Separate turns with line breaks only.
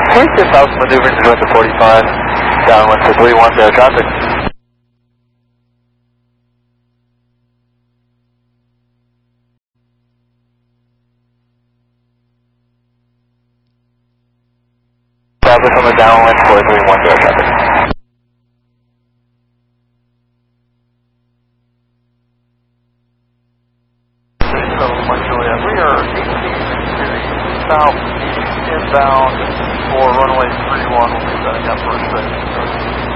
46 south maneuvering to go to 45, downwind for 310 traffic. Traffic on the downwind for 310 traffic. Juliet, we are 18 southeast inbound for runway 31. We'll be setting up for a station.